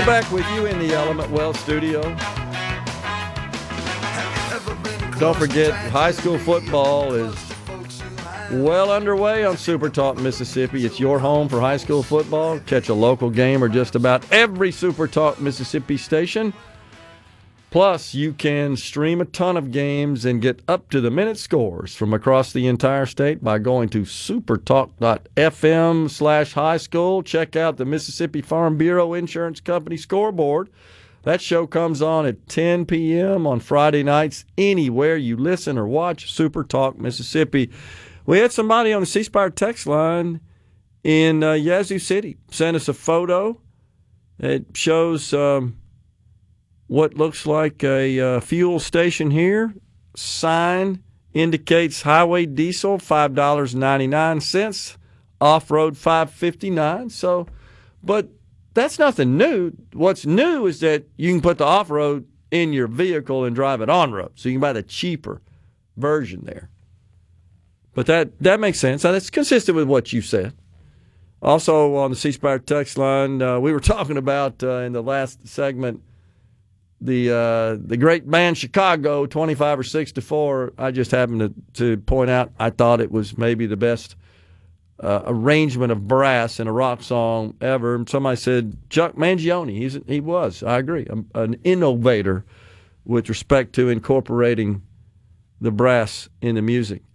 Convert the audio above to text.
We're back with you in the Element Wealth studio. Don't forget, high school football is well underway on Super Talk Mississippi. It's your home for high school football. Catch a local game or just about every Super Talk Mississippi station. Plus, you can stream a ton of games and get up-to-the-minute scores from across the entire state by going to supertalk.fm/high school. Check out the Mississippi Farm Bureau Insurance Company scoreboard. That show comes on at 10 p.m. on Friday nights anywhere you listen or watch Super Talk Mississippi. We had somebody on the C Spire text line in Yazoo City send us a photo. It shows what looks like a fuel station here. Sign indicates highway diesel, $5.99. Off-road, $5.59. So, but that's nothing new. What's new is that you can put the off-road in your vehicle and drive it on-road. So you can buy the cheaper version there. But that makes sense. That's consistent with what you said. Also on the C Spire text line, we were talking about in the last segment the great band Chicago, 25 or 6-4. I just happened to point out I thought it was maybe the best arrangement of brass in a rock song ever. And somebody said Chuck Mangione. He was, I agree, an innovator with respect to incorporating the brass in the music.